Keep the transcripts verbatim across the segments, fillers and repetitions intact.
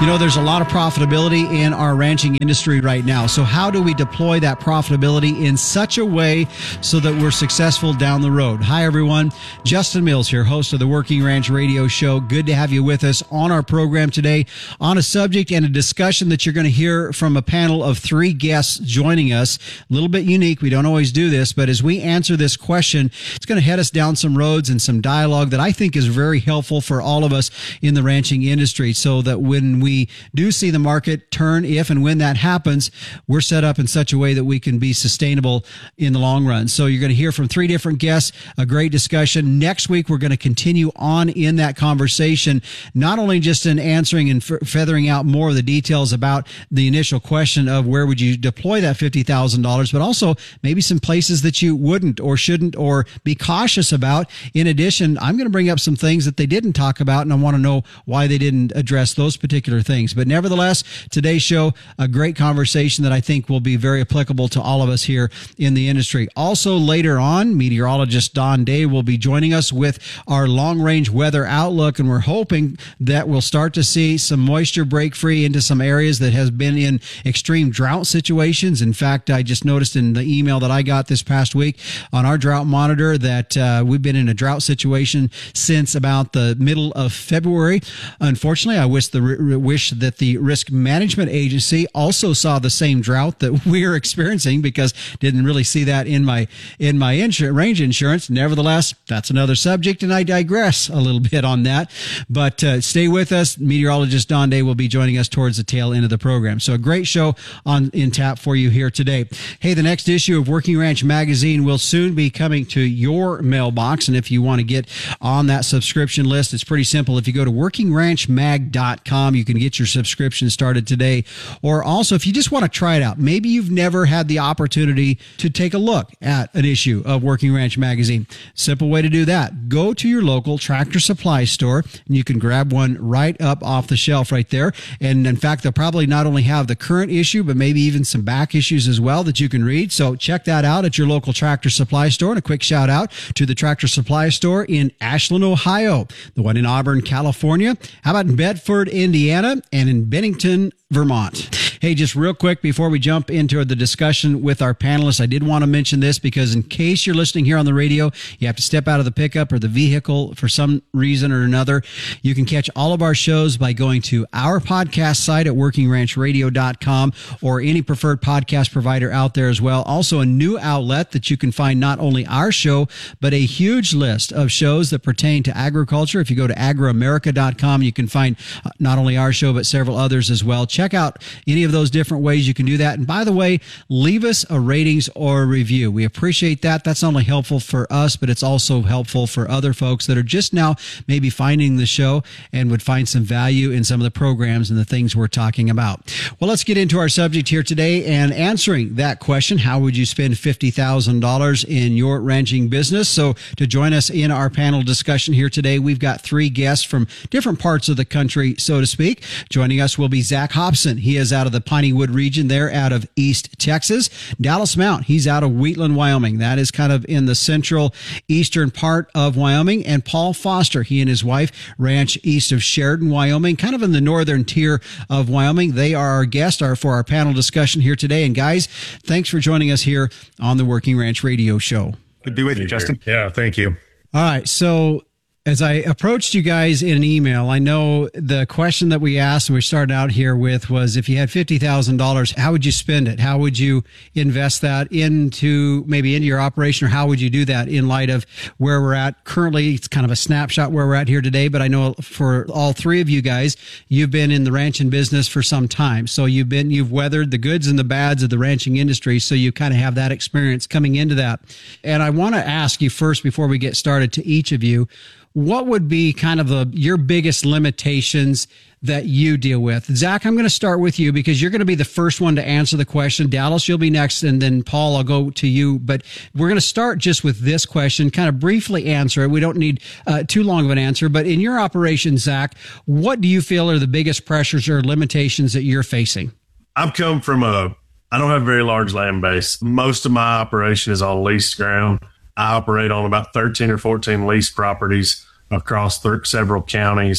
You know, there's a lot of profitability in our ranching industry right now. So how do we deploy that profitability in such a way so that we're successful down the road? Hi, everyone. Justin Mills here, host of the Working Ranch Radio Show. Good to have you with us on our program today on a subject and a discussion that you're going to hear from a panel of three guests joining us. A little bit unique. We don't always do this, but as we answer this question, it's going to head us down some roads and some dialogue that I think is very helpful for all of us in the ranching industry, so that when we We do see the market turn, if and when that happens, we're set up in such a way that we can be sustainable in the long run. So you're going to hear from three different guests, a great discussion. Next week, we're going to continue on in that conversation, not only just in answering and f- feathering out more of the details about the initial question of where would you deploy that fifty thousand dollars, but also maybe some places that you wouldn't or shouldn't or be cautious about. In addition, I'm going to bring up some things that they didn't talk about, and I want to know why they didn't address those particular things. But nevertheless, today's show, a great conversation that I think will be very applicable to all of us here in the industry. Also, later on, meteorologist Don Day will be joining us with our long-range weather outlook, and we're hoping that we'll start to see some moisture break free into some areas that has been in extreme drought situations. In fact, I just noticed in the email that I got this past week on our drought monitor that uh, we've been in a drought situation since about the middle of February. Unfortunately, I wish the wish that the Risk Management Agency also saw the same drought that we're experiencing, because didn't really see that in my in my insur- range insurance. Nevertheless, that's another subject, and I digress a little bit on that. But uh, stay with us. Meteorologist Don Day will be joining us towards the tail end of the program. So a great show on in tap for you here today. Hey, the next issue of Working Ranch Magazine will soon be coming to your mailbox, and if you want to get on that subscription list, it's pretty simple. If you go to working ranch mag dot com, you can get your subscription started today. Or also, if you just want to try it out, maybe you've never had the opportunity to take a look at an issue of Working Ranch Magazine. Simple way to do that. Go to your local Tractor Supply store, and you can grab one right up off the shelf right there. And in fact, they'll probably not only have the current issue, but maybe even some back issues as well that you can read. So check that out at your local Tractor Supply store. And a quick shout out to the Tractor Supply store in Ashland, Ohio, the one in Auburn, California. How about in Bedford, Indiana, and in Bennington, Vermont? Hey, just real quick before we jump into the discussion with our panelists, I did want to mention this because in case you're listening here on the radio, you have to step out of the pickup or the vehicle for some reason or another. You can catch all of our shows by going to our podcast site at working ranch radio dot com or any preferred podcast provider out there as well. Also, a new outlet that you can find not only our show, but a huge list of shows that pertain to agriculture. If you go to agro america dot com, you can find not only our show, but several others as well. Check out any of those different ways you can do that. And by the way, leave us a ratings or a review. We appreciate that. That's not only helpful for us, but it's also helpful for other folks that are just now maybe finding the show and would find some value in some of the programs and the things we're talking about. Well, let's get into our subject here today and answering that question. How would you spend fifty thousand dollars in your ranching business? So to join us in our panel discussion here today, we've got three guests from different parts of the country, so to speak. Joining us will be Zach Hobson. He is out of the Pineywood region there out of East Texas. Dallas Mount, he's out of Wheatland, Wyoming. That is kind of in the central eastern part of Wyoming. And Paul Foster, he and his wife ranch east of Sheridan, Wyoming, kind of in the northern tier of Wyoming. They are our guests are for our panel discussion here today. And guys, thanks for joining us here on the Working Ranch Radio Show. Good to be with you, Justin. Yeah, thank you. All right, so as I approached you guys in an email, I know the question that we asked and we started out here with was, if you had fifty thousand dollars, how would you spend it? How would you invest that into maybe into your operation, or how would you do that in light of where we're at currently? It's kind of a snapshot where we're at here today, but I know for all three of you guys, you've been in the ranching business for some time. So you've been, you've weathered the goods and the bads of the ranching industry. So you kind of have that experience coming into that. And I want to ask you first, before we get started, to each of you, what would be kind of the, your biggest limitations that you deal with? Zach, I'm going to start with you because you're going to be the first one to answer the question. Dallas, you'll be next. And then Paul, I'll go to you. But we're going to start just with this question, kind of briefly answer it. We don't need uh, too long of an answer. But in your operation, Zach, what do you feel are the biggest pressures or limitations that you're facing? I've come from a, I don't have a very large land base. Most of my operation is on leased ground. I operate on about thirteen or fourteen leased properties across th- several counties.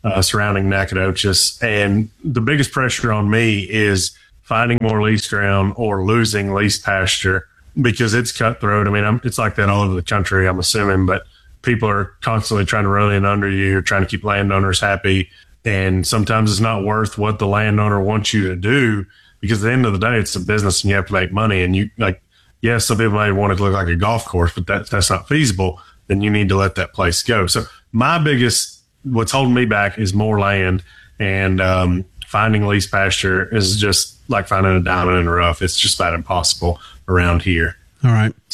uh, surrounding Nacogdoches. And the biggest pressure on me is finding more leased ground or losing leased pasture, because it's cutthroat. I mean, I'm, it's like that all over the country, I'm assuming, but people are constantly trying to run in under you, trying to keep landowners happy. And sometimes it's not worth what the landowner wants you to do, because at the end of the day, it's a business and you have to make money. And you, like, yes, some people may want it to look like a golf course, but that, that's not feasible. Then you need to let that place go. So my biggest, what's holding me back is more land, and um, finding leased pasture is just like finding a diamond in the rough. It's just about impossible around here. All right.